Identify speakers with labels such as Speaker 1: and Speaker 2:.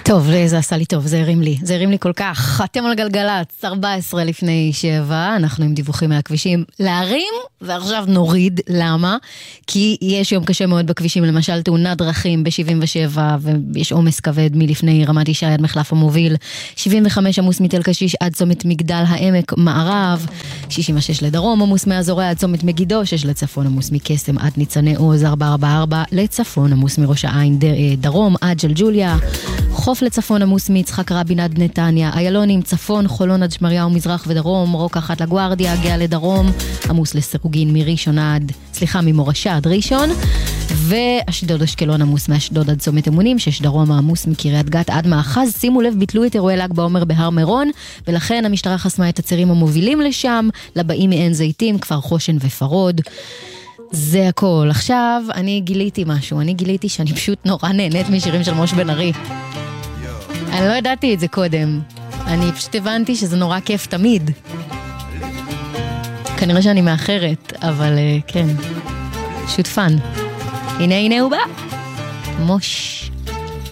Speaker 1: טוב, זה עשה לי טוב, זה הרים לי כל כך. אתם על גלגלץ, 14 לפני 7, אנחנו עם דיווחים מהכבישים להרים, ועכשיו נוריד. למה? כי יש יום קשה מאוד בכבישים, למשל תאונת דרכים ב-77, ויש עומס כבד מלפני רמת ישי עד מחלף המוביל, 75 עמוס מתל קשיש עד צומת מגדל העמק מערב, 66 לדרום עמוס מאזורי עד צומת מגידו, 6 לצפון עמוס מקסם עד ניצני עוז, 444 לצפון עמוס מראש העין דרום עד ג'לג'וליה, חוף לצפון עמוס מיצחק רבין עד נתניה, איילונים צפון חולון עד שמריהו מזרח ודרום, רוק אחת לגוארדיה, גאה לדרום, עמוס לסירוגין ממורשה עד ראשון, ואשדוד אשקלון עמוס מאשדוד עד צומת אמונים, 6 דרום עמוס מקריית גת עד מאחז. שימו לב, ביטלו את אירועי ל"ג בעומר בהר מירון, ולכן המשטרה חסמה את הצירים המובילים לשם, לבאים מעין זיתים, כפר חושן ופרוד. זה הכל. עכשיו אני גיליתי משהו, שאני פשוט נורא נהנית משירים של משה בן ארי. אני לא ידעתי את זה קודם, אני פשוט הבנתי שזה נורא כיף תמיד. כנראה שאני מאחרת, אבל כן, פשוט פן. הנה הוא בא, מוש.